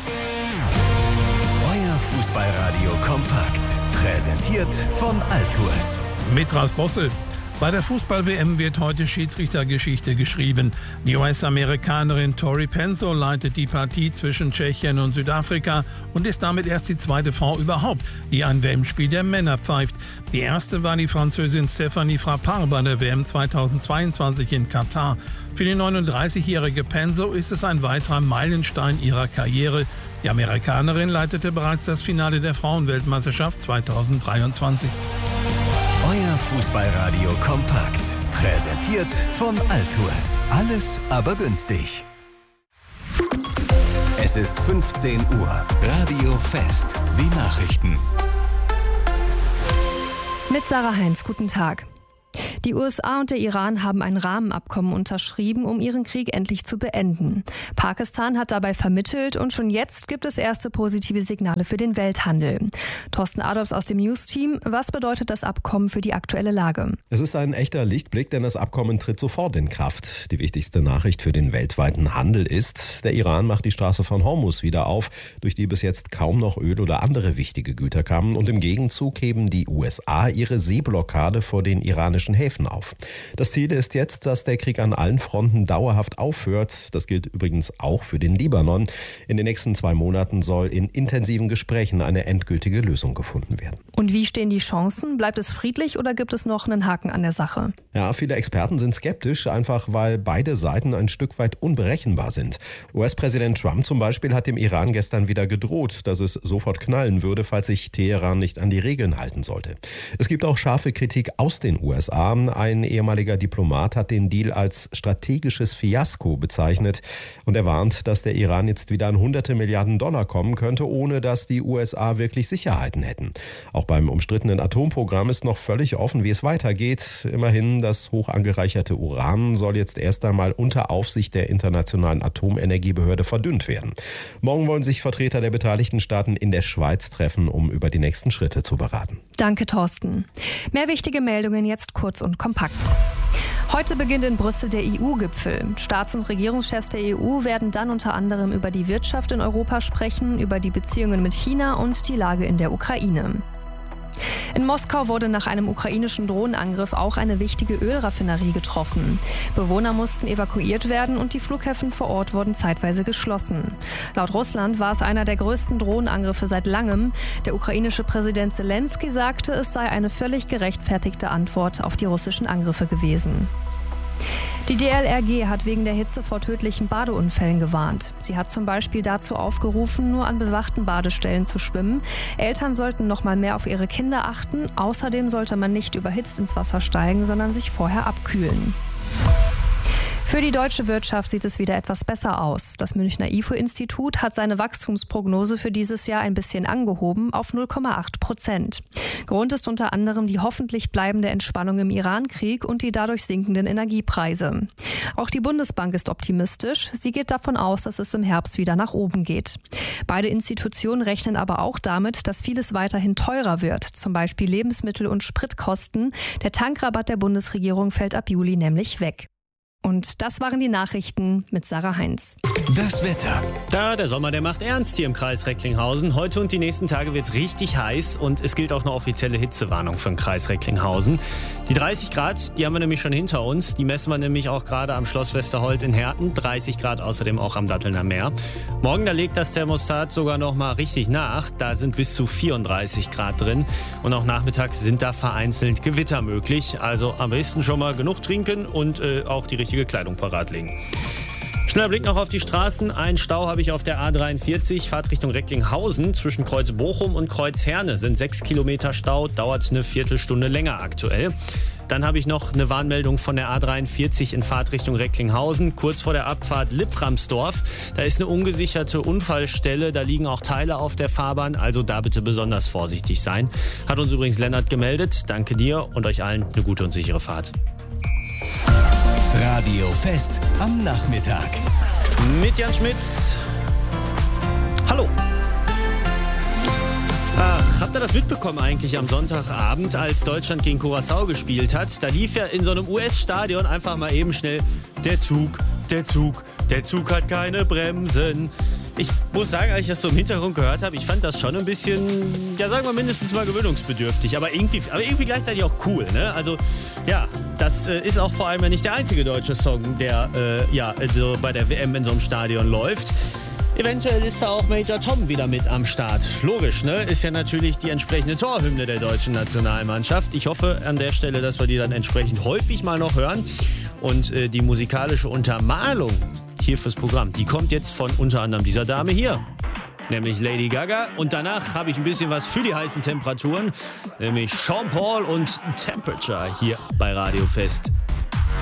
Fest. Euer Fußballradio kompakt. Präsentiert von Altours. Mit Ras Bosse. Bei der Fußball-WM wird heute Schiedsrichtergeschichte geschrieben. Die US-Amerikanerin Tori Penso leitet die Partie zwischen Tschechien und Südafrika und ist damit erst die zweite Frau überhaupt, die ein WM-Spiel der Männer pfeift. Die erste war die Französin Stéphanie Frappart bei der WM 2022 in Katar. Für die 39-jährige Penso ist es ein weiterer Meilenstein ihrer Karriere. Die Amerikanerin leitete bereits das Finale der Frauenweltmeisterschaft 2023. Euer Fußballradio kompakt. Präsentiert von Altours. Alles aber günstig. Es ist 15 Uhr. Radio Fest. Die Nachrichten. Mit Sarah Heinz, guten Tag. Die USA und der Iran haben ein Rahmenabkommen unterschrieben, um ihren Krieg endlich zu beenden. Pakistan hat dabei vermittelt und schon jetzt gibt es erste positive Signale für den Welthandel. Thorsten Adolfs aus dem News-Team, was bedeutet das Abkommen für die aktuelle Lage? Es ist ein echter Lichtblick, denn das Abkommen tritt sofort in Kraft. Die wichtigste Nachricht für den weltweiten Handel ist, der Iran macht die Straße von Hormuz wieder auf, durch die bis jetzt kaum noch Öl oder andere wichtige Güter kamen. Und im Gegenzug heben die USA ihre Seeblockade vor den iranischen Häfen auf. Das Ziel ist jetzt, dass der Krieg an allen Fronten dauerhaft aufhört. Das gilt übrigens auch für den Libanon. In den nächsten 2 Monaten soll in intensiven Gesprächen eine endgültige Lösung gefunden werden. Und wie stehen die Chancen? Bleibt es friedlich oder gibt es noch einen Haken an der Sache? Ja, viele Experten sind skeptisch, einfach weil beide Seiten ein Stück weit unberechenbar sind. US-Präsident Trump zum Beispiel hat dem Iran gestern wieder gedroht, dass es sofort knallen würde, falls sich Teheran nicht an die Regeln halten sollte. Es gibt auch scharfe Kritik aus den USA. Ein ehemaliger Diplomat hat den Deal als strategisches Fiasko bezeichnet und er warnt, dass der Iran jetzt wieder an hunderte Milliarden Dollar kommen könnte, ohne dass die USA wirklich Sicherheiten hätten. Auch beim umstrittenen Atomprogramm ist noch völlig offen, wie es weitergeht. Immerhin, das hoch angereicherte Uran soll jetzt erst einmal unter Aufsicht der Internationalen Atomenergiebehörde verdünnt werden. Morgen wollen sich Vertreter der beteiligten Staaten in der Schweiz treffen, um über die nächsten Schritte zu beraten. Danke, Thorsten. Mehr wichtige Meldungen jetzt kurz und kompakt. Heute beginnt in Brüssel der EU-Gipfel. Staats- und Regierungschefs der EU werden dann unter anderem über die Wirtschaft in Europa sprechen, über die Beziehungen mit China und die Lage in der Ukraine. In Moskau wurde nach einem ukrainischen Drohnenangriff auch eine wichtige Ölraffinerie getroffen. Bewohner mussten evakuiert werden und die Flughäfen vor Ort wurden zeitweise geschlossen. Laut Russland war es einer der größten Drohnenangriffe seit langem. Der ukrainische Präsident Zelensky sagte, es sei eine völlig gerechtfertigte Antwort auf die russischen Angriffe gewesen. Die DLRG hat wegen der Hitze vor tödlichen Badeunfällen gewarnt. Sie hat zum Beispiel dazu aufgerufen, nur an bewachten Badestellen zu schwimmen. Eltern sollten noch mal mehr auf ihre Kinder achten. Außerdem sollte man nicht überhitzt ins Wasser steigen, sondern sich vorher abkühlen. Für die deutsche Wirtschaft sieht es wieder etwas besser aus. Das Münchner IFO-Institut hat seine Wachstumsprognose für dieses Jahr ein bisschen angehoben auf 0,8%. Grund ist unter anderem die hoffentlich bleibende Entspannung im Iran-Krieg und die dadurch sinkenden Energiepreise. Auch die Bundesbank ist optimistisch. Sie geht davon aus, dass es im Herbst wieder nach oben geht. Beide Institutionen rechnen aber auch damit, dass vieles weiterhin teurer wird, zum Beispiel Lebensmittel und Spritkosten. Der Tankrabatt der Bundesregierung fällt ab Juli nämlich weg. Und das waren die Nachrichten mit Sarah Heinz. Das Wetter. Ja, der Sommer, der macht ernst hier im Kreis Recklinghausen. Heute und die nächsten Tage wird es richtig heiß und es gilt auch eine offizielle Hitzewarnung für den Kreis Recklinghausen. Die 30 Grad, die haben wir nämlich schon hinter uns. Die messen wir nämlich auch gerade am Schloss Westerholt in Herten. 30 Grad außerdem auch am Dattelner Meer. Morgen, da legt das Thermostat sogar noch mal richtig nach. Da sind bis zu 34 Grad drin. Und auch nachmittags sind da vereinzelt Gewitter möglich. Also am besten schon mal genug trinken und auch die richtige Kleidung parat legen. Schneller Blick noch auf die Straßen. Einen Stau habe ich auf der A43, Fahrt Richtung Recklinghausen. Zwischen Kreuz Bochum und Kreuz Herne sind 6 Kilometer Stau, dauert eine Viertelstunde länger aktuell. Dann habe ich noch eine Warnmeldung von der A43 in Fahrtrichtung Recklinghausen, kurz vor der Abfahrt Lippramsdorf. Da ist eine ungesicherte Unfallstelle, da liegen auch Teile auf der Fahrbahn, also da bitte besonders vorsichtig sein. Hat uns übrigens Lennart gemeldet. Danke dir und euch allen eine gute und sichere Fahrt. Radio Fest am Nachmittag. Mit Jan Schmidt. Hallo. Ach, habt ihr das mitbekommen eigentlich am Sonntagabend, als Deutschland gegen Curaçao gespielt hat? Da lief ja in so einem US-Stadion einfach mal eben schnell der Zug hat keine Bremsen. Ich muss sagen, als ich das so im Hintergrund gehört habe, ich fand das schon ein bisschen, ja sagen wir mindestens mal gewöhnungsbedürftig, aber irgendwie gleichzeitig auch cool, ne? Also ja, das ist auch vor allem ja nicht der einzige deutsche Song, der also bei der WM in so einem Stadion läuft. Eventuell ist da auch Major Tom wieder mit am Start. Logisch, ne? Ist ja natürlich die entsprechende Torhymne der deutschen Nationalmannschaft. Ich hoffe an der Stelle, dass wir die dann entsprechend häufig mal noch hören. Und die musikalische Untermalung hier fürs Programm, die kommt jetzt von unter anderem dieser Dame hier, nämlich Lady Gaga. Und danach habe ich ein bisschen was für die heißen Temperaturen, nämlich Sean Paul und Temperature hier bei Radio Fest.